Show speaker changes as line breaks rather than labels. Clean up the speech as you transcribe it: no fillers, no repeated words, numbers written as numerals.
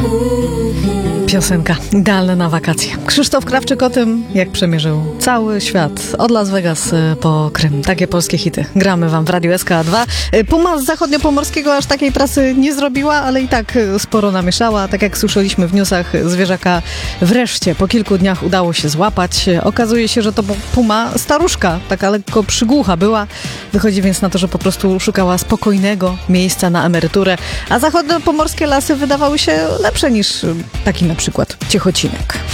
Piosenka idealna na wakacje. Krzysztof Krawczyk o tym, jak przemierzył cały świat. Od Las Vegas po Krym. Takie polskie hity. Gramy wam w Radiu SK2. Puma z zachodniopomorskiego aż takiej trasy nie zrobiła, ale i tak sporo namieszała. Tak jak słyszeliśmy w newsach, zwierzaka wreszcie po kilku dniach udało się złapać. Okazuje się, że to puma staruszka, taka lekko przygłucha była. Wychodzi więc na to, że po prostu szukała spokojnego miejsca na emeryturę, a zachodniopomorskie lasy wydawały się lepsze niż taki na przykład Ciechocinek.